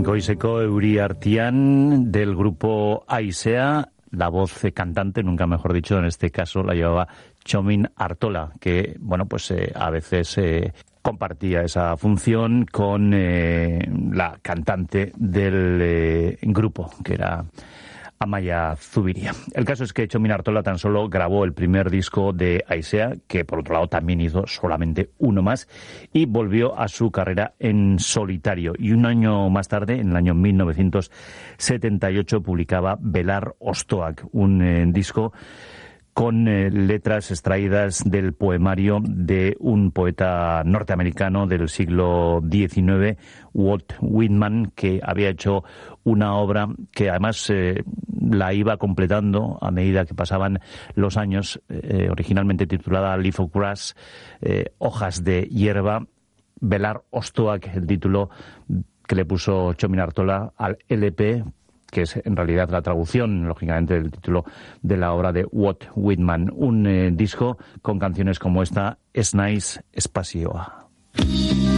Goizeko Euri Artian, del grupo Aisea. La voz cantante, nunca mejor dicho, en este caso la llevaba Txomin Artola, que, bueno, pues a veces compartía esa función con la cantante del grupo, que era Amaia Zubiria. El caso es que Txomin Artola tan solo grabó el primer disco de Aisea, que por otro lado también hizo solamente uno más, y volvió a su carrera en solitario. Y un año más tarde, en el año 1978, publicaba Belar Ostoak, un disco con letras extraídas del poemario de un poeta norteamericano del siglo XIX, Walt Whitman, que había hecho una obra que además la iba completando a medida que pasaban los años, originalmente titulada Leaf of Grass, hojas de hierba. Belar Ostoak, el título que le puso Txomin Artola al LP, que es en realidad la traducción, lógicamente, del título de la obra de Walt Whitman. Un disco con canciones como esta, Es Naiz Espazioa.